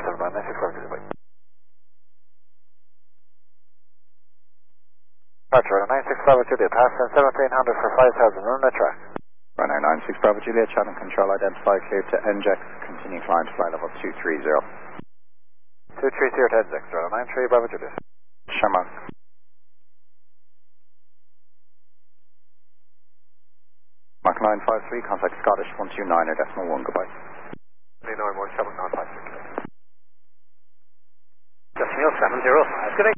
bye. Departure, 96 Bravo Juliet, pass in 1700 for 5,000, run the track. Runner 96 Bravo Juliet, channel control identified, clear to NJEX, continue climb to flight level 230. 230 to NJEX, runner 93 Bravo Juliet. Shamrock. Mark 953, contact Scottish 129.1, goodbye. 39 more, Shamrock 953. Decimal 70, good day.